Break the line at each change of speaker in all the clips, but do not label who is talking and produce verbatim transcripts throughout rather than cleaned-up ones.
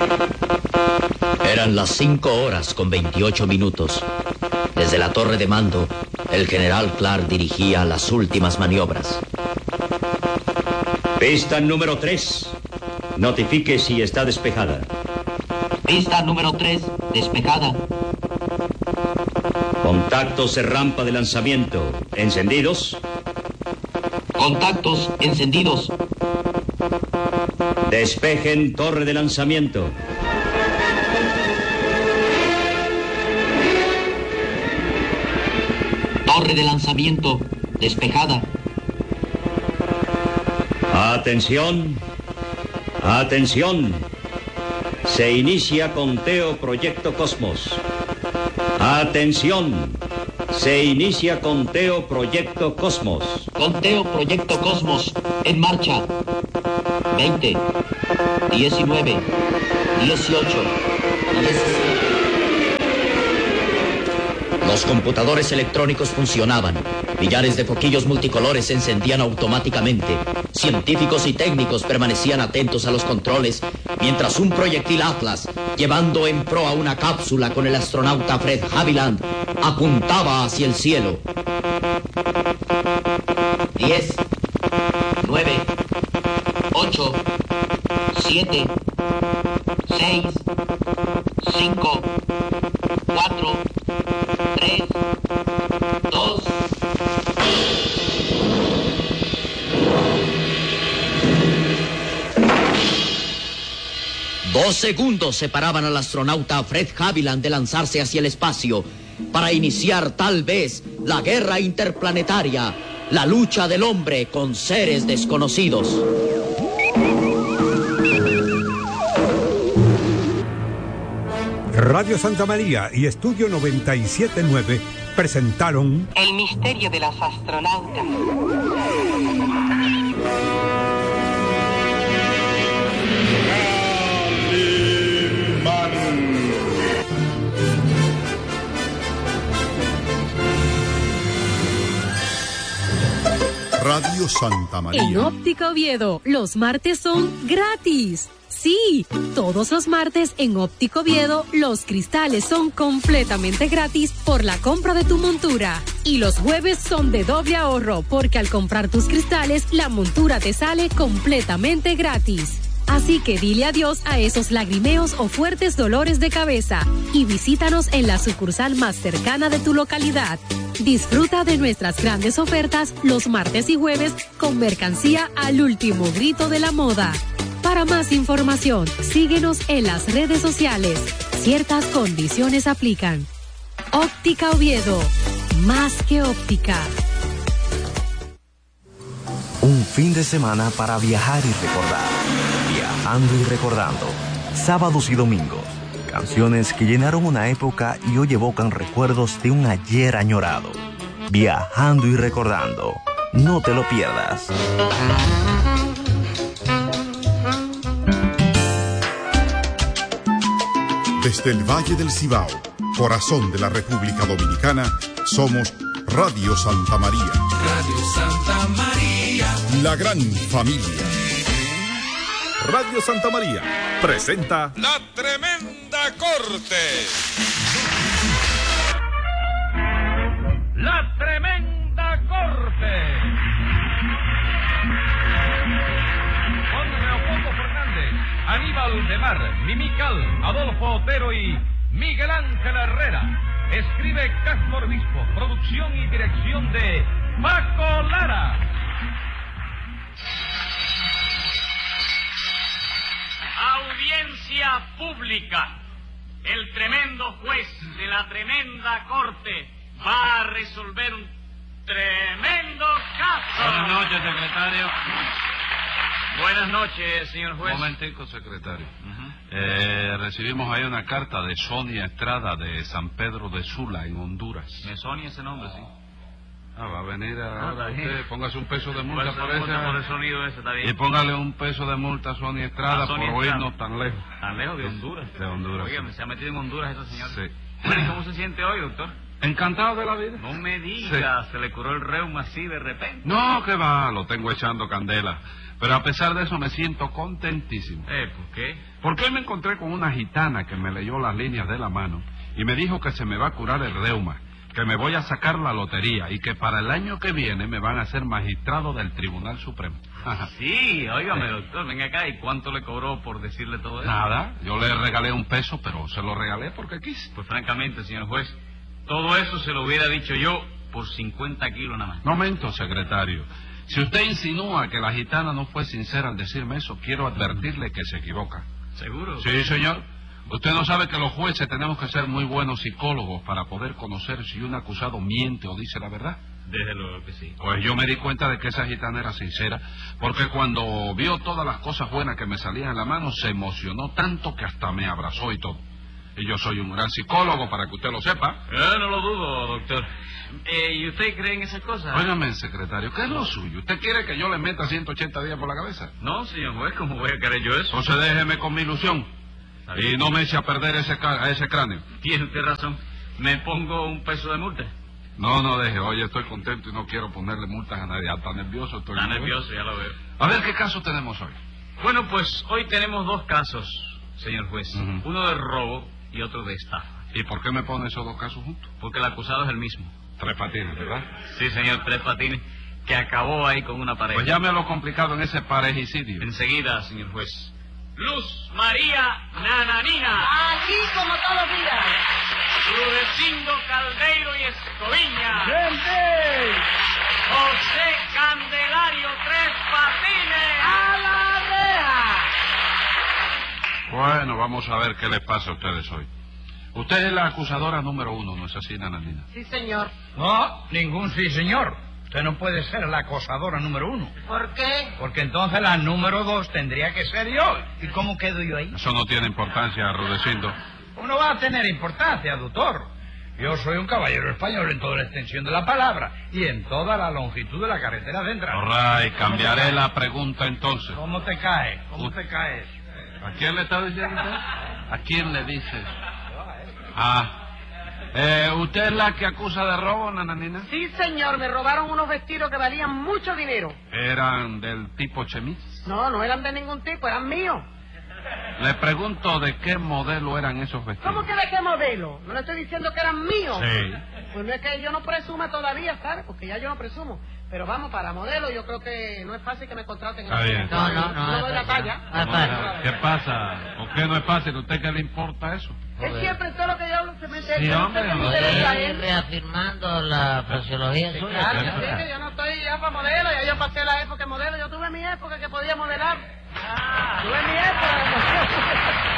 Eran las cinco horas con veintiocho minutos. Desde la torre de mando, el general Clark dirigía las últimas maniobras.
Pista número tres. Notifique si está despejada.
Pista número tres, despejada.
Contactos de rampa de lanzamiento. ¿Encendidos?
Contactos encendidos.
Despejen torre de lanzamiento.
Torre de lanzamiento despejada.
Atención. Atención. Se inicia conteo Proyecto Cosmos. Atención. Se inicia conteo Proyecto Cosmos.
Conteo Proyecto Cosmos en marcha. veinte, diecinueve, dieciocho, diecisiete.
Los computadores electrónicos funcionaban. Millares de foquillos multicolores se encendían automáticamente. Científicos y técnicos permanecían atentos a los controles, mientras un proyectil Atlas, llevando en proa una cápsula con el astronauta Fred Haviland, apuntaba hacia el cielo.
Diez, nueve, ocho, siete, seis, cinco, cuatro, tres, dos.
Dos segundos separaban al astronauta Fred Haviland de lanzarse hacia el espacio para iniciar tal vez la guerra interplanetaria, la lucha del hombre con seres desconocidos.
Radio Santa María y Estudio noventa y siete punto nueve presentaron
El misterio de los astronautas.
Radio Santa María.
En Óptica Oviedo, los martes son gratis. Sí, todos los martes en Óptica Oviedo, los cristales son completamente gratis por la compra de tu montura. Y los jueves son de doble ahorro, porque al comprar tus cristales, la montura te sale completamente gratis. Así que dile adiós a esos lagrimeos o fuertes dolores de cabeza y visítanos en la sucursal más cercana de tu localidad. Disfruta de nuestras grandes ofertas los martes y jueves con mercancía al último grito de la moda. Para más información, síguenos en las redes sociales. Ciertas condiciones aplican. Óptica Oviedo, más que óptica.
Un fin de semana para viajar y recordar. Viajando y recordando. Sábados y domingos. Canciones que llenaron una época y hoy evocan recuerdos de un ayer añorado. Viajando y recordando. No te lo pierdas.
Desde el Valle del Cibao, corazón de la República Dominicana, somos Radio Santa María.
Radio Santa María.
La gran familia.
Radio Santa María presenta
La Tremenda Corte. La Tremenda Corte. Con Leopoldo Fernández, Aníbal de Mar, Mimical, Adolfo Otero y Miguel Ángel Herrera. Escribe Castro Obispo, producción y dirección de Paco Lara.
Audiencia pública. El tremendo juez de la tremenda corte va a resolver un tremendo caso.
Buenas noches, secretario.
Buenas noches, señor juez.
Un momentico, secretario. Uh-huh. eh, recibimos ahí una carta de Sonia Estrada de San Pedro de Sula, en Honduras.
Me Sonia ese nombre, sí.
Ah, va a venir a...
Ah,
usted, póngase un peso de multa por, por
esa... Por el sonido ese, está bien.
Y póngale un peso de multa a Sonia Estrada, a Sonia por Estrada. Oírnos tan lejos.
¿Tan lejos de Honduras?
De Honduras.
Oiga,
sí.
Se ha metido en Honduras esa señora.
Sí.
Bueno, ¿y cómo se siente hoy, doctor?
Encantado de la vida.
No me diga, sí. Se le curó el reuma así de repente.
No, que va, lo tengo echando candela. Pero a pesar de eso me siento contentísimo.
¿Eh? ¿Por qué?
Porque hoy me encontré con una gitana que me leyó las líneas de la mano y me dijo que se me va a curar el reuma, que me voy a sacar la lotería y que para el año que viene me van a hacer magistrado del Tribunal Supremo.
Sí, óigame, doctor, venga acá. ¿Y cuánto le cobró por decirle todo eso?
Nada, yo le regalé un peso, pero se lo regalé porque quise.
Pues francamente, señor juez, todo eso se lo hubiera dicho yo por cincuenta kilos nada más.
Momento, secretario. Si usted insinúa que la gitana no fue sincera al decirme eso, quiero advertirle que se equivoca.
¿Seguro?
Sí, señor. Usted no sabe que los jueces tenemos que ser muy buenos psicólogos para poder conocer si un acusado miente o dice la verdad.
Desde luego que sí.
Pues yo me di cuenta de que esa gitana era sincera, porque cuando vio todas las cosas buenas que me salían en la mano, se emocionó tanto que hasta me abrazó y todo. Y yo soy un gran psicólogo, para que usted lo sepa.
Eh, no lo dudo, doctor. Eh, ¿Y usted cree en esas cosas?
Óigame, secretario, ¿qué es lo suyo? ¿Usted quiere que yo le meta ciento ochenta días por la cabeza?
No, señor juez, ¿cómo voy a querer yo eso?
Entonces déjeme con mi ilusión. Y no me eche a perder ese, a ese cráneo.
Tiene usted razón. ¿Me pongo un peso de multa?
No, no deje. Oye, estoy contento y no quiero ponerle multas a nadie. Hasta nervioso estoy.
Está nervioso, ya lo veo.
A ver, ¿qué caso tenemos hoy?
Bueno, pues hoy tenemos dos casos, señor juez. Uh-huh. Uno de robo y otro de estafa.
¿Y por qué me pone esos dos casos juntos?
Porque el acusado es el mismo.
Tres Patines, ¿verdad?
Sí, señor, Tres Patines, que acabó ahí con una pareja.
Pues ya me lo complicado en ese parejicidio.
Enseguida, señor juez. Luz María Nananina.
Aquí como todos los días.
Rudecindo Caldeiro y Escoviña.
¡Gente!
José Candelario Tres Patines.
¡A la reja!
Bueno, vamos a ver qué les pasa a ustedes hoy. Usted es la acusadora número uno, ¿no es así, Nananina?
Sí, señor.
No, ningún sí, señor. Usted no puede ser la acosadora número uno.
¿Por qué?
Porque entonces la número dos tendría que ser yo. ¿Y cómo quedo yo ahí?
Eso no tiene importancia, Rudecindo.
Uno va a tener importancia, doctor. Yo soy un caballero español en toda la extensión de la palabra y en toda la longitud de la carretera central.
All right, cambiaré la pregunta entonces.
¿Cómo te cae? ¿Cómo te caes?
¿A quién le está diciendo usted? ¿A quién le dices? Ah... Eh, ¿Usted es la que acusa de robo, Nananina?
Sí, señor. Me robaron unos vestidos que valían mucho dinero.
¿Eran del tipo chemis?
No, no eran de ningún tipo, eran míos.
Le pregunto de qué modelo eran esos vestidos.
¿Cómo que de qué modelo? No le estoy diciendo que eran míos.
Sí.
Pues no es que yo no presuma todavía, ¿sabes? Porque ya yo no presumo. Pero vamos, para modelo yo creo que no es fácil que me contraten.
Está bien.
No, no, no. No doy la talla.
No, ¿qué pasa? ¿Por qué no es fácil? ¿A usted qué le importa eso?
Él siempre en todo lo que yo hablo se mete.
Sí,
yo
hombre,
no sé qué
no,
me interesa a
Estoy
él.
reafirmando la fraseología
Sí,
suya.
claro,
señora.
sí, que yo no estoy ya para modelo, ya yo pasé la época de modelo, yo tuve mi época que podía modelar. Ah, tuve mi época de modelo.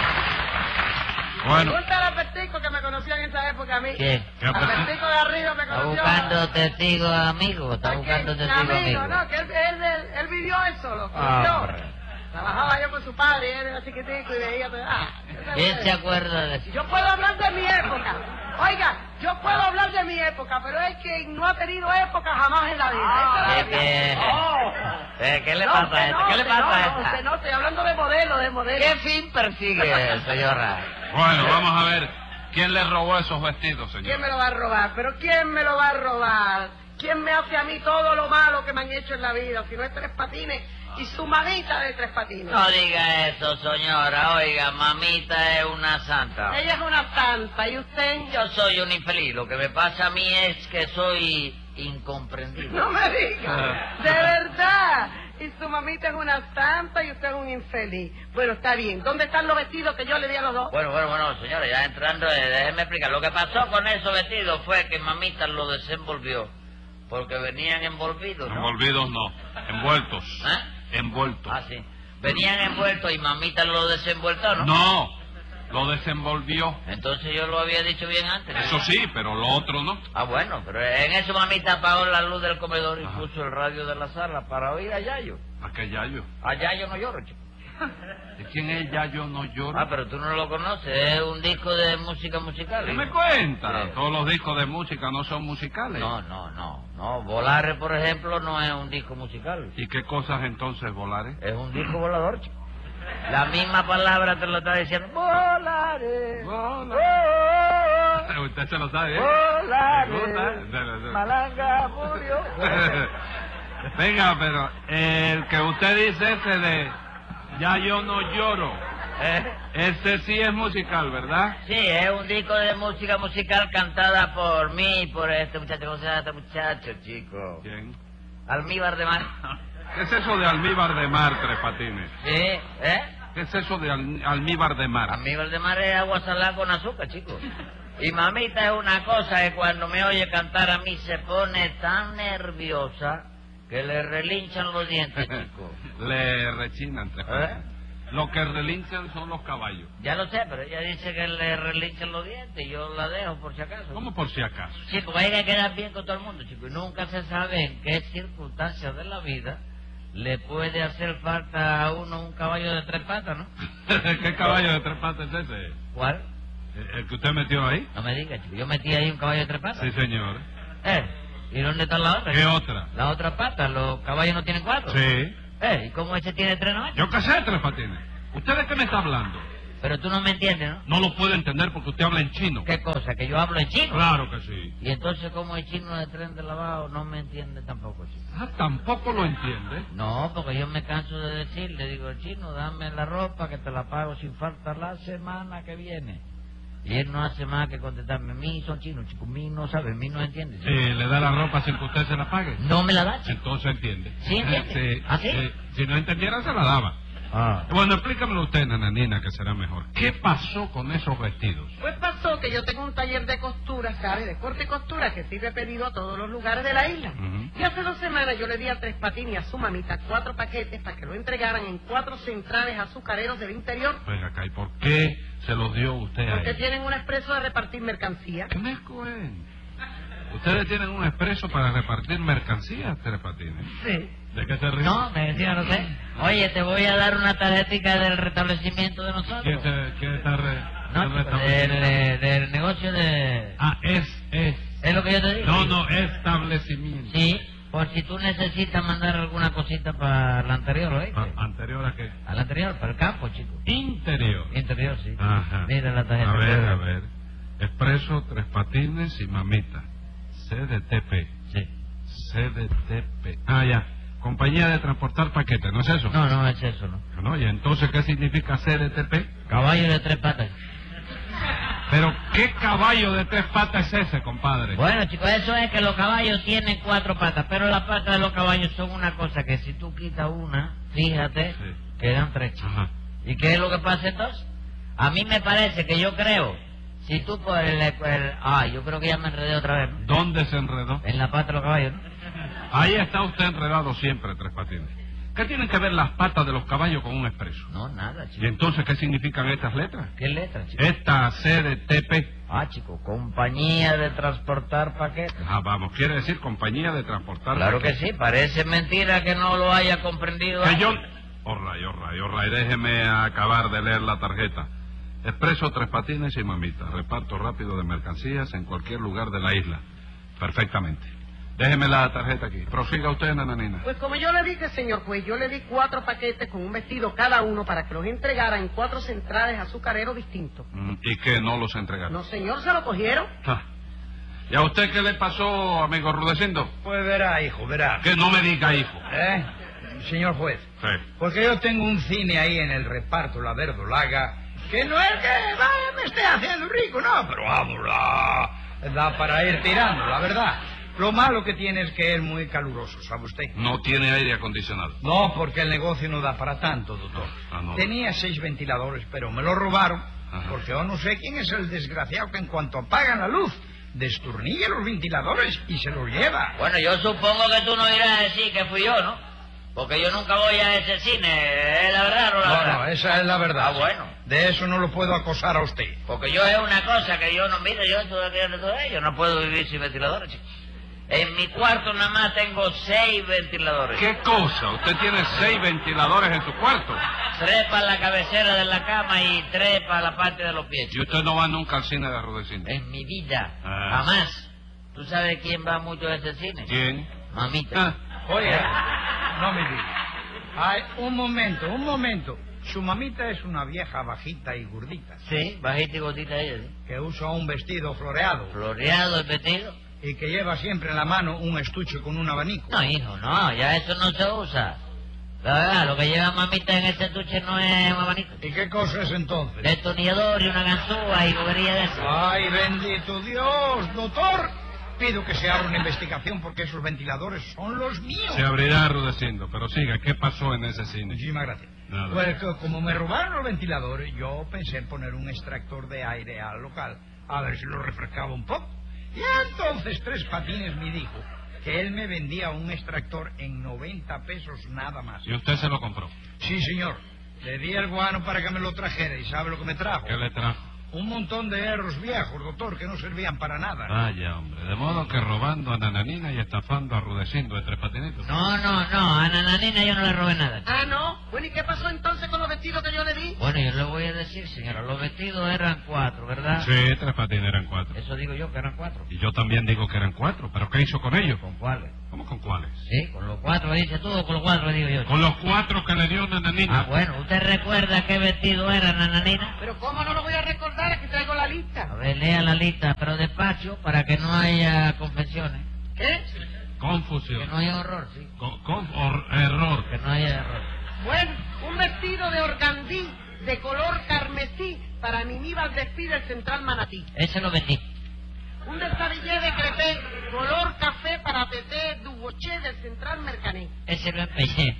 Bueno.
Pregúntale a Pertico que me conocía en esa época a mí.
¿Qué?
A Pertico de arriba me
Está
conoció.
buscando testigos amigos, está buscando testigos
Amigo,
amigos.
no, que él, él, él, él vivió eso, lo
Ah,
conoció.
hombre.
Trabajaba yo con su padre, él era chiquitico y veía todo. Ah,
¿Quién se acuerda de eso?
yo puedo hablar de mi época. Oiga, yo puedo hablar de mi época, pero es que no ha tenido época jamás en la vida.
Ah,
Esa es la
¿qué-
verdad. Oh.
Eh, ¿Qué le
No,
pasa
que
a esta?
no,
¿Qué le
que
pasa
no,
a
no,
esta?
que no, estoy hablando de modelo, de modelo.
¿Qué fin persigue, señora?
Bueno, vamos a ver. ¿Quién le robó esos vestidos, señor?
¿Quién me lo va a robar? ¿Pero quién me lo va a robar? ¿Quién me hace a mí todo lo malo que me han hecho en la vida? Si no es Tres Patines y su mamita de Tres Patines.
No diga eso, señora. Oiga, mamita es una santa.
Ella es una santa, ¿y usted?
Yo soy un infeliz. Lo que me pasa a mí es que soy incomprendido.
No me diga. De verdad. Y su mamita es una santa y usted es un infeliz. Bueno, está bien. ¿Dónde están los vestidos que yo le di a los dos?
Bueno, bueno, bueno, señora, ya entrando, eh, déjeme explicar. Lo que pasó con esos vestidos fue que mamita lo desenvolvió. Porque venían envolvidos, ¿no?
Envolvidos no, envueltos.
¿Eh?
Envueltos.
Ah, sí. Venían envueltos y mamita lo desenvueltó, ¿no?
No, lo desenvolvió.
Entonces yo lo había dicho bien antes. ¿no?
Eso sí, pero lo otro no.
Ah, bueno, pero en eso mamita apagó la luz del comedor y puso el radio de la sala para oír a Yayo.
¿A qué Yayo?
A Yayo no lloro, chico.
¿De quién es Yayo no lloro?
Ah, pero tú no lo conoces, es un disco de música musical.
¿Qué
¿eh?
me cuenta?
Sí.
Todos los discos de música no son musicales.
No, no, no, no. Volares, por ejemplo, no es un disco musical.
¿Y qué cosas entonces, Volares?
Es un disco volador, chico. La misma palabra te lo está diciendo. Volares.
Volares. Usted se lo sabe, ¿eh?
Volares.
¿Le gusta?
Malanga murió.
Venga, pero el que usted dice ese de Ya yo no lloro,
¿Eh?
ese sí es musical, ¿verdad?
Sí, es un disco de música musical cantada por mí y por este muchacho. ¿Cómo se llama este muchacho, chico?
¿Quién?
Almíbar de Mar.
¿Qué es eso de almíbar de mar, Tres Patines?
Sí, ¿eh?
¿Qué es eso de al- almíbar de mar?
Almíbar de Mar es agua salada con azúcar, chico. Y mamita es una cosa que cuando me oye cantar a mí se pone tan nerviosa que le relinchan los dientes, chico.
Le rechinan, Tres
¿Eh?
Patines. Lo que relinchan son los caballos.
Ya lo sé, pero ella dice que le relinchan los dientes y yo la dejo por si acaso.
¿Cómo por si acaso?
Chico, hay que quedar bien con todo el mundo, chico. Y nunca se sabe en qué circunstancias de la vida le puede hacer falta a uno un caballo de tres patas, ¿no?
¿Qué caballo de tres patas es ese?
¿Cuál?
¿El, el que usted metió ahí?
No me diga, chico. Yo metí ahí un caballo de tres patas.
Sí, señor.
¿Eh? ¿Y dónde está la otra?
¿Qué otra?
La otra pata. ¿Los caballos no tienen cuatro?
Sí.
¿Eh? ¿Y cómo ese tiene tres no?
Yo qué sé, Tres Patines. ¿Usted de qué me está hablando?
Pero tú no me entiendes, ¿no?
No lo puedo entender porque usted habla en chino.
¿Qué cosa? ¿Que yo hablo en chino?
Claro que sí.
Y entonces, como el chino de tren de lavado no me entiende tampoco, chico.
Ah, tampoco lo entiende.
No, porque yo me canso de decir, le digo al chino, dame la ropa que te la pago sin falta la semana que viene. Y él no hace más que contestarme, mí son chinos, chicos, mí no sabe, mí no entiende.
Sí, le da la ropa sin que usted se la pague.
No me la da, chico.
Entonces entiende.
¿Sí entiende?
Sí.
¿Ah, sí?
Eh, si no entendiera, se la daba.
Ah.
Bueno, explícamelo usted, nananina, que será mejor. ¿Qué pasó con esos vestidos?
Pues pasó que yo tengo un taller de costura, ¿sabes? De corte y costura que sirve pedido a todos los lugares de la isla.
Ujú.
Y hace dos semanas yo le di a Tres Patines y a su mamita cuatro paquetes para que lo entregaran en cuatro centrales azucareros del interior.
Venga acá, ¿y por qué se los dio usted a
Porque
ellos?
tienen un expreso de repartir mercancía.
¿Qué mezco es? ¿Ustedes tienen un expreso para repartir mercancías, Tres Patines?
Sí.
¿De qué se ríe?
No, me decía, no sé. Oye, te voy a dar una tarjetita del restablecimiento de nosotros.
¿Quién, se, quién está re,
No,
del
chico,
restablecimiento?
del, eh, del negocio de...
Ah, es, es.
Es lo que yo te digo.
No, no, establecimiento.
Sí, por si tú necesitas mandar alguna cosita para la anterior, ¿oíste?
Ah, ¿anterior a qué?
A la anterior, para el campo, chico.
Interior.
Interior, sí.
Ajá.
Mira la tarjeta.
A ver, a ver. Expreso, Tres Patines y Mamita. C D T P.
Sí.
C D T P. Ah, ya. Compañía de transportar paquetes, ¿no es eso?
No, no es eso, no.
¿No? ¿Y entonces qué significa C D T P?
Caballo de tres patas.
Pero, ¿qué caballo de tres patas es ese, compadre?
Bueno, chicos, eso es que los caballos tienen cuatro patas, pero las patas de los caballos son una cosa que si tú quitas una, fíjate,
Sí.
quedan tres, chicos.
Ajá.
¿Y qué es lo que pasa entonces? A mí me parece que yo creo, si tú por el... el- ah, yo creo que ya me enredé otra vez, ¿no?
¿Dónde se enredó?
En la pata de los caballos, ¿no?
Ahí está usted enredado siempre, Tres Patines. ¿Qué tienen que ver las patas de los caballos con un expreso?
No, nada,
¿Y
chico.
entonces qué significan estas letras?
¿Qué letra, chico?
Esta C D T P.
Ah, chico, compañía de transportar paquetes.
Ah, vamos, quiere decir compañía de transportar
Claro que
paquetes.
sí, parece mentira que no lo haya comprendido.
Que yo... Orray, orray, orray, déjeme acabar de leer la tarjeta. Expreso, Tres Patines y Mamita. Reparto rápido de mercancías en cualquier lugar de la isla. Perfectamente. Déjeme la tarjeta aquí. Prosiga usted, nananina.
Pues como yo le dije, señor juez, yo le di cuatro paquetes con un vestido cada uno para que los entregara en cuatro centrales azucareros distintos.
Mm, ¿Y que no los entregaron?
No, señor, se lo cogieron.
Ah. ¿Y a usted qué le pasó, amigo Rudecindo?
Pues verá, hijo, verá.
Que no me diga, hijo.
¿Eh? Señor juez.
Sí.
Porque yo tengo un cine ahí en el reparto, la verdolaga, que no es que vaya, me esté haciendo rico, no, pero vamos, la, da para ir tirando, la verdad. Lo malo que tiene es que es muy caluroso, ¿sabe usted?
No tiene aire acondicionado.
No, porque el negocio no da para tanto, doctor.
Ah, no.
Tenía seis ventiladores, pero me lo robaron,
Ajá.
porque yo no sé quién es el desgraciado que en cuanto apagan la luz, destornilla los ventiladores y se los lleva.
Bueno, yo supongo que tú no irás a decir que fui yo, ¿no? Porque yo nunca voy a ese cine, ¿es la verdad o la
No,
verdad?
no, esa es la verdad.
Ah, bueno.
De eso no lo puedo acosar a usted.
Porque yo es una cosa que yo no, mire, yo todavía no yo no puedo vivir sin ventiladores, chico. En mi cuarto nada más tengo seis ventiladores.
¿Qué cosa? Usted tiene seis ventiladores en su cuarto.
Tres para la cabecera de la cama y tres para la parte de los pies.
Y usted no va nunca al cine de Rudecindo.
En mi vida,
Ah.
jamás. ¿Tú sabes quién va mucho a ese cine?
¿Quién?
Mamita.
Ah.
Oye, no me diga. Ay, un momento, un momento. Su mamita es una vieja bajita y gordita.
Sí, bajita y gordita ella, sí.
Que usa un vestido floreado.
Floreado el vestido.
y que lleva siempre en la mano un estuche con un abanico.
No, hijo, no, ya eso no se usa. La verdad, lo que lleva mamita en ese estuche no es un abanico.
¿Y qué cosa es entonces?
Destornillador y una ganzúa y bobería de eso.
¡Ay, bendito Dios, doctor! Pido que se abra una investigación porque esos ventiladores son los míos.
Se abrirá, Rudecindo, pero siga, ¿qué pasó en ese cine?
Muchísimas gracias.
Nada.
Pues que como me robaron los ventiladores, yo pensé en poner un extractor de aire al local, a ver si lo refrescaba un poco. Y entonces Tres Patines me dijo que él me vendía un extractor en noventa pesos nada más.
¿Y usted se lo compró?
Sí, señor. Le di el guano para que me lo trajera y ¿sabe lo que me trajo?
¿Qué le trajo?
Un montón de erros viejos, doctor, que no servían para nada.
Vaya, hombre. De modo que robando a Nananina y estafando a Rudecindo de Tres Patinitos.
No, no, no. A Nananina yo no le robé nada.
Ah, ¿no? Bueno, ¿y qué pasó entonces con los vestidos que yo le di?
Bueno, yo le voy a decir, señora, los vestidos eran cuatro, ¿verdad?
Sí, Tres Patines eran cuatro.
Eso digo yo, que eran cuatro.
Y yo también digo que eran cuatro. ¿Pero qué hizo con ellos?
¿Con cuáles?
¿Cómo con cuáles?
Sí, con los cuatro, dice tú, o con los cuatro, digo yo.
Con los cuatro que le dio Nananina.
Ah, bueno, ¿usted recuerda qué vestido era Nananina?
Pero ¿cómo no lo voy a recordar? Aquí traigo la lista.
A ver, lea la lista, pero despacio, para que no haya confesiones.
¿Qué?
Confusión.
Que no haya horror, sí.
Con, con or, error.
Que no haya error.
Bueno, un vestido de organdí de color carmesí para Niníbal Despí del Central Manatí.
Ese lo vendí.
Un desabillé de crepé color café para Teté Duboché del Central Mercané.
Ese lo empeñé.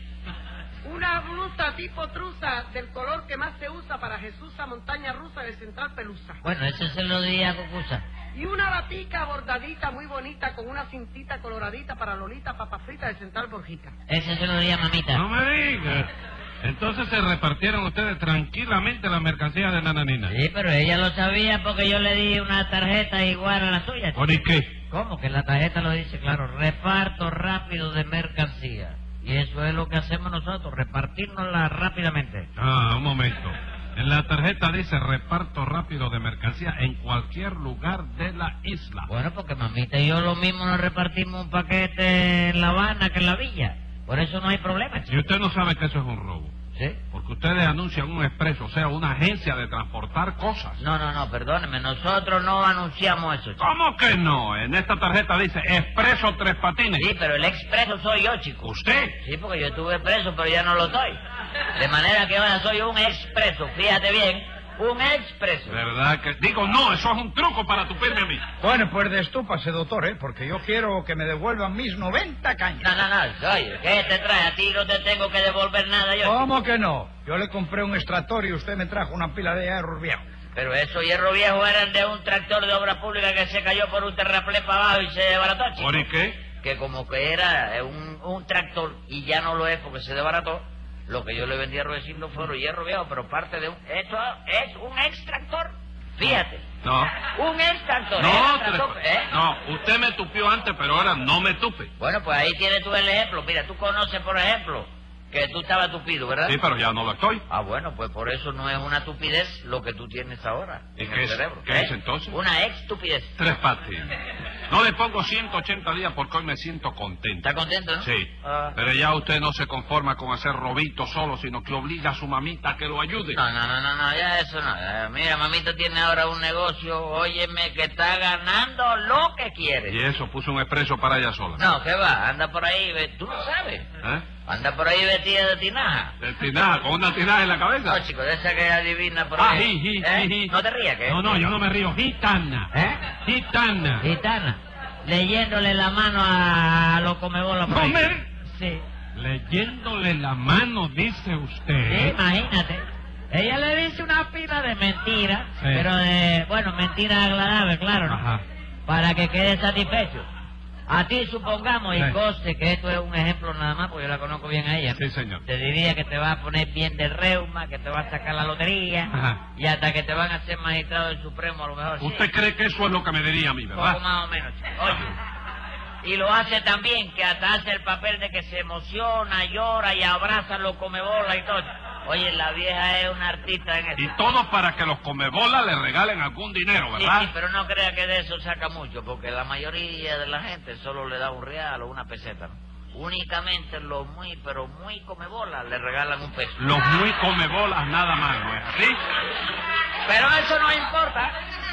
Una blusa tipo truza del color que más se usa para Jesús a Montaña Rusa del Central Pelusa.
Bueno, ese se lo di a Cucusa.
Y una batica bordadita muy bonita con una cintita coloradita para Lolita Papa Frita del Central Borjica.
Ese se lo di a mamita.
No me diga. Entonces se repartieron ustedes tranquilamente la mercancía de Nananina.
Sí, pero ella lo sabía porque yo le di una tarjeta igual a la suya.
¿Por qué?
¿Cómo? Que la tarjeta lo dice, claro, reparto rápido de mercancía. Y eso es lo que hacemos nosotros, repartirnosla rápidamente.
Ah, un momento. En la tarjeta dice reparto rápido de mercancía en cualquier lugar de la isla.
Bueno, porque mamita y yo lo mismo nos repartimos un paquete en La Habana que en la villa. Por eso no hay problema, chico.
Y usted no sabe que eso es un robo.
¿Sí?
Porque ustedes anuncian un expreso, o sea, una agencia de transportar cosas.
No, no, no, perdóneme, nosotros no anunciamos eso, chico.
¿Cómo que no? En esta tarjeta dice Expreso Tres Patines.
Sí, pero el expreso soy yo, chico.
¿Usted?
Sí, porque yo estuve preso, pero ya no lo estoy. De manera que ahora soy un expreso, fíjate bien, un expreso.
¿Verdad que...? Digo, no, eso es un truco para tupirme a mí.
Bueno, pues destúpase, doctor, ¿eh? Porque yo quiero que me devuelvan mis noventa cañas.
No, no, no, oye, ¿qué te trae? A ti no te tengo que devolver nada yo.
¿Cómo que no? Yo le compré un extractor y usted me trajo una pila de hierros viejos.
Pero esos hierros viejos eran de un tractor de obra pública que se cayó por un terraplén para abajo y se desbarató, chico.
¿Por qué?
Que como que era un, un tractor y ya no lo es porque se desbarató, lo que yo le vendí a Rudecindo fueron hierro viejo, pero parte de un... Esto es un extractor. Fíjate.
No.
Un extractor.
No,
tractor,
tres...
¿eh?
no, usted me tupió antes, pero ahora no me tupe.
Bueno, pues ahí tienes tú el ejemplo. Mira, tú conoces, por ejemplo, que tú estabas tupido, ¿verdad?
Sí, pero ya no lo estoy.
Ah, bueno, pues por eso no es una tupidez lo que tú tienes ahora
¿Y
en
qué
el
es,
cerebro.
¿qué
¿Eh?
es entonces?
Una estupidez.
Tres Patines. No le pongo ciento ochenta días porque hoy me siento contento.
¿Está contento, no?
Sí.
Ah.
Pero ya usted no se conforma con hacer robito solo, sino que obliga a su mamita a que lo ayude.
No, no, no, no, no, ya eso no. Eh, Mira, mamita tiene ahora un negocio, óyeme, que está ganando lo que quiere.
Y eso, puso un expreso para ella sola.
No, ¿qué va? Anda por ahí, ve- tú no sabes.
¿Eh?
Anda por ahí vestida de tinaja.
¿De tinaja? ¿Con una tinaja en la cabeza?
No, chico, de esa que adivina por
Ah,
ahí.
ji, ji,
¿Eh?
ji, ji.
No te rías, ¿qué?
No, no, yo no me río. Gitana.
¿Eh?
Gitana.
Gitana. Leyéndole la mano a los comebolas por ahí.
¿Comer?
Sí.
Leyéndole la mano, dice
Sí,
usted.
imagínate. Ella le dice una pila de mentiras,
Sí.
pero de, bueno, mentiras agradables, claro, ¿no?
Ajá.
Para que quede satisfecho. A ti, supongamos, y
Sí.
conste que esto es un ejemplo nada más, porque yo la conozco bien a ella.
Sí, señor.
Te diría que te va a poner bien de reuma, que te va a sacar la lotería,
Ajá.
y hasta que te van a hacer magistrado del Supremo, a lo mejor. sí.
¿Usted cree que eso es lo que me diría a mí,
Poco
verdad?
más o menos, chico. Oye, y lo hace también, que hasta hace el papel de que se emociona, llora y abraza a los comebolas y todo. Oye, la vieja es una artista en eso.
Y todo para que los comebolas le regalen algún dinero,
Sí,
¿verdad?
sí, pero no crea que de eso saca mucho, porque la mayoría de la gente solo le da un real o una peseta, ¿no? Únicamente los muy, pero muy comebolas le regalan un peso.
Los muy comebolas nada más, ¿no es así?
Pero eso no importa.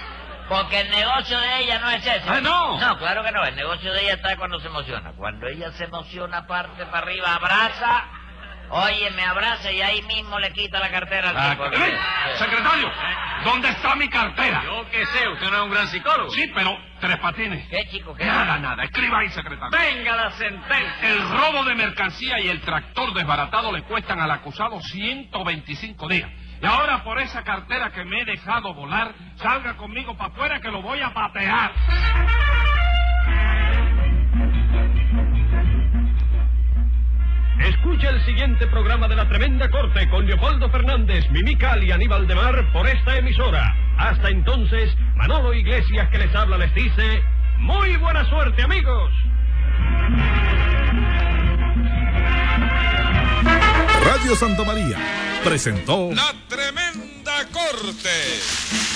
Porque el negocio de ella no es ese.
¡Ah, no!
No, claro que no. El negocio de ella está cuando se emociona. Cuando ella se emociona, parte para arriba, abraza. Oye, me abraza y ahí mismo le quita la cartera al
Ah,
tipo.
¡eh! Secretario, ¿dónde está mi cartera?
Yo qué sé, usted no es un gran psicólogo.
Sí, pero Tres Patines.
¿Qué, chico? ¿Qué?
Nada, nada. Escriba ahí, secretario.
Venga la sentencia.
El robo de mercancía y el tractor desbaratado le cuestan al acusado ciento veinticinco días. Y ahora por esa cartera que me he dejado volar, salga conmigo para afuera que lo voy a patear.
Escucha el siguiente programa de La Tremenda Corte con Leopoldo Fernández, Mimical y Aníbal de Mar por esta emisora. Hasta entonces, Manolo Iglesias que les habla les dice, ¡muy buena suerte, amigos!
Radio Santa María presentó
La Tremenda Corte.